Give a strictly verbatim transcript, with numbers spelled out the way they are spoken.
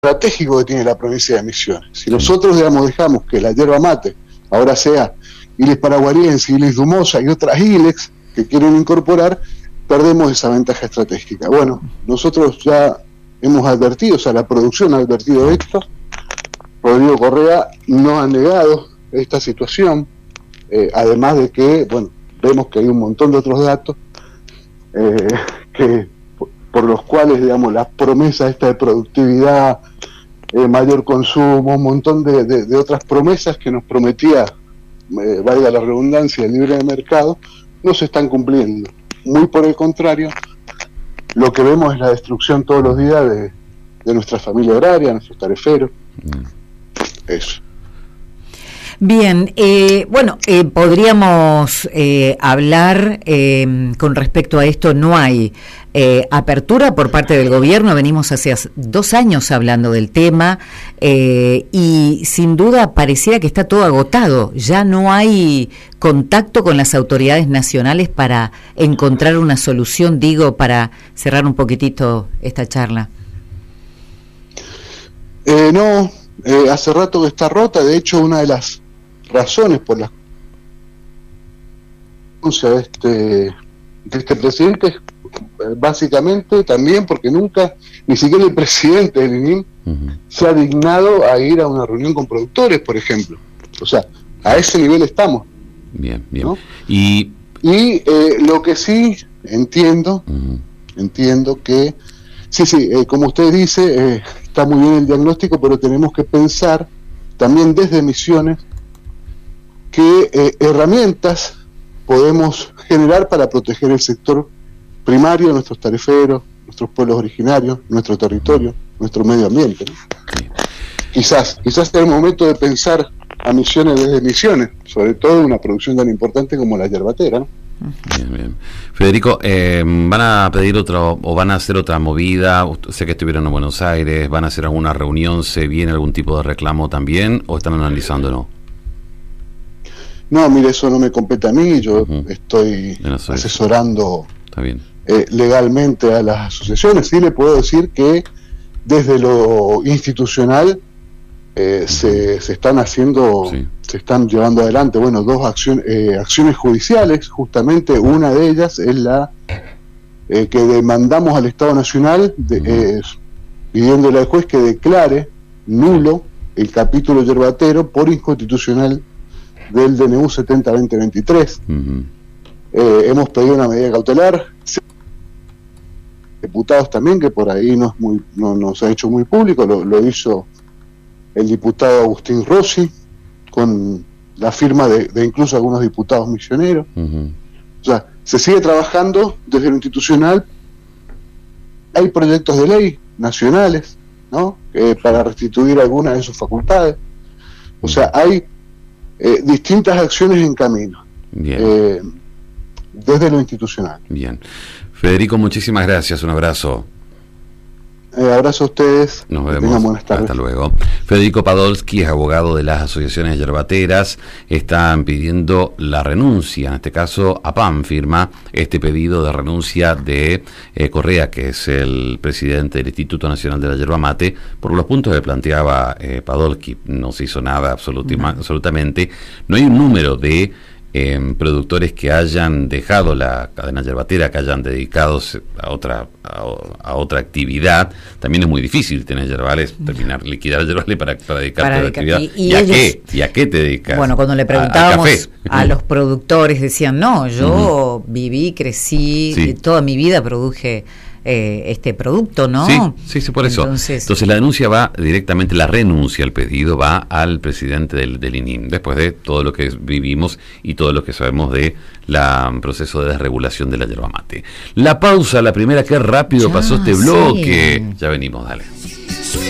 estratégico que tiene la provincia de Misiones. Si nosotros, digamos, dejamos que la yerba mate ahora sea Ilex paraguariense, Ilex dumosa y otras Ilex que quieren incorporar, perdemos esa ventaja estratégica. Bueno, nosotros ya hemos advertido, o sea, la producción ha advertido esto. Rodrigo Correa no ha negado esta situación, eh, además de que, bueno, vemos que hay un montón de otros datos eh, que por los cuales, digamos, las promesas esta de productividad, eh, mayor consumo, un montón de, de, de otras promesas que nos prometía, eh, valga la redundancia, el libre de mercado, no se están cumpliendo. Muy por el contrario, lo que vemos es la destrucción todos los días de, de nuestra familia agraria, nuestros tareferos. Mm. Eso. Bien, eh, bueno, eh, podríamos eh, hablar eh, con respecto a esto. No hay eh, apertura por parte del gobierno, venimos hace dos años hablando del tema eh, y sin duda pareciera que está todo agotado, ya no hay contacto con las autoridades nacionales para encontrar una solución, digo, para cerrar un poquitito esta charla. Eh, no, eh, hace rato que está rota, de hecho una de las razones por las de este, de este presidente básicamente también porque nunca, ni siquiera el presidente del I N I M uh-huh. se ha dignado a ir a una reunión con productores, por ejemplo. O sea, a ese nivel estamos. Bien, bien. ¿No? Y, y eh, lo que sí entiendo, uh-huh. entiendo que, sí, sí, eh, como usted dice, eh, está muy bien el diagnóstico, pero tenemos que pensar también desde Misiones qué eh, herramientas podemos generar para proteger el sector primario, nuestros tareferos, nuestros pueblos originarios, nuestro territorio, nuestro medio ambiente, ¿no? Sí. Quizás, quizás sea el momento de pensar a Misiones desde Misiones, sobre todo una producción tan importante como la yerbatera, ¿no? Bien, bien. Federico, eh, ¿van a pedir otro o van a hacer otra movida? Sé que estuvieron en Buenos Aires, ¿van a hacer alguna reunión? ¿Se viene algún tipo de reclamo también o están analizando no? No, mire, eso no me compete a mí, yo uh-huh. estoy asesorando Está bien. Eh, legalmente a las asociaciones. Sí le puedo decir que desde lo institucional eh, uh-huh. se, se están haciendo, sí. se están llevando adelante, bueno, dos acciones, eh, acciones judiciales, justamente una de ellas es la eh, que demandamos al Estado Nacional de, uh-huh. eh, pidiéndole al juez que declare nulo el capítulo yerbatero por inconstitucional del D N U setenta veinte veintitrés. Uh-huh. Eh, hemos pedido una medida cautelar, diputados también, que por ahí no, es muy, no, no se ha hecho muy público, lo, lo hizo el diputado Agustín Rossi, con la firma de, de incluso algunos diputados misioneros. Uh-huh. O sea, se sigue trabajando desde lo institucional, hay proyectos de ley nacionales, ¿no? Eh, para restituir algunas de sus facultades. O sea, hay Eh, distintas acciones en camino. Bien. Eh, desde lo institucional. Bien. Federico, muchísimas gracias, un abrazo. Eh, abrazo a ustedes. Nos vemos. Buenas tardes. Hasta luego. Federico Podolsky es abogado de las asociaciones yerbateras. Están pidiendo la renuncia. En este caso, APAM firma este pedido de renuncia de eh, Correa, que es el presidente del Instituto Nacional de la Yerba Mate, por los puntos que planteaba eh, Podolsky. No se hizo nada absolutima, no. absolutamente. No hay un número de Eh, productores que hayan dejado la cadena yerbatera, que hayan dedicado a otra a, a otra actividad. También es muy difícil tener yerbales, terminar liquidar yerbales para, para dedicarte para a la actividad. ¿Y, y, ¿Y ellos, a qué? ¿Y a qué te dedicas? Bueno, cuando le preguntábamos a, a los productores decían, no, yo uh-huh. viví, crecí, sí. toda mi vida produje Eh, este producto, ¿no? Sí, sí, sí, por eso. Entonces, Entonces la denuncia va directamente, la renuncia al pedido va al presidente del, del I N I M, después de todo lo que vivimos y todo lo que sabemos de la proceso de desregulación de la yerba mate. La pausa, la primera, qué rápido ya, pasó este bloque. Sí. Ya venimos, dale.